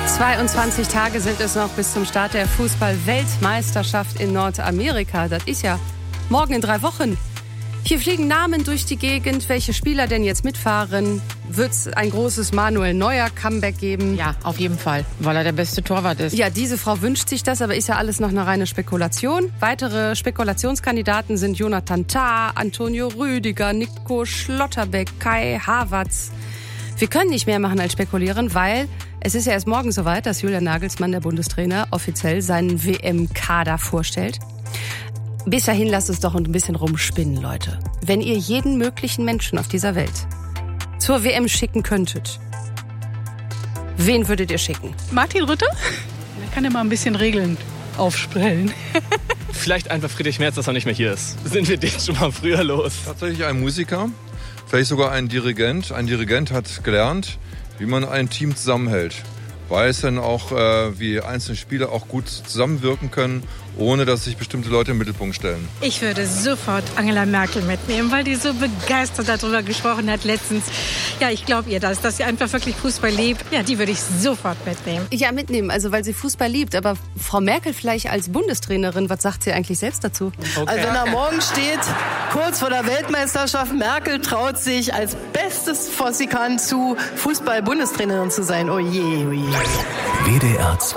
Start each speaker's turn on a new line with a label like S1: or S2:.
S1: 22 Tage sind es noch bis zum Start der Fußball-Weltmeisterschaft in Nordamerika. Das ist ja morgen in 3 Wochen. Hier fliegen Namen durch die Gegend, welche Spieler denn jetzt mitfahren. Wird es ein großes Manuel Neuer-Comeback geben?
S2: Ja, auf jeden Fall, weil er der beste Torwart ist.
S1: Ja, diese Frau wünscht sich das, aber ist ja alles noch eine reine Spekulation. Weitere Spekulationskandidaten sind Jonathan Tah, Antonio Rüdiger, Nico Schlotterbeck, Kai Havertz. Wir können nicht mehr machen als spekulieren, weil es ist ja erst morgen soweit, dass Julian Nagelsmann, der Bundestrainer, offiziell seinen WM-Kader vorstellt. Bis dahin lasst es doch ein bisschen rumspinnen, Leute. Wenn ihr jeden möglichen Menschen auf dieser Welt zur WM schicken könntet, wen würdet ihr schicken?
S3: Martin Rütter? Der kann ja mal ein bisschen Regeln aufstellen.
S4: Vielleicht einfach Friedrich Merz, dass er nicht mehr hier ist. Sind wir den schon mal früher los?
S5: Tatsächlich ein Musiker, vielleicht sogar ein Dirigent. Ein Dirigent hat gelernt, wie man ein Team zusammenhält. Weiß dann auch, wie einzelne Spieler auch gut zusammenwirken können, ohne dass sich bestimmte Leute im Mittelpunkt stellen.
S6: Ich würde sofort Angela Merkel mitnehmen, weil die so begeistert darüber gesprochen hat letztens. Ja, ich glaube ihr das, dass sie einfach wirklich Fußball liebt. Ja, die würde ich sofort mitnehmen.
S1: Ja, mitnehmen, also weil sie Fußball liebt. Aber Frau Merkel vielleicht als Bundestrainerin, was sagt sie eigentlich selbst dazu?
S7: Okay. Also wenn da morgen steht, kurz vor der Weltmeisterschaft, Merkel traut sich als Bestes, was sie kann, zu Fußball-Bundestrainerin zu sein. Oh je, oh je.
S8: WDR 2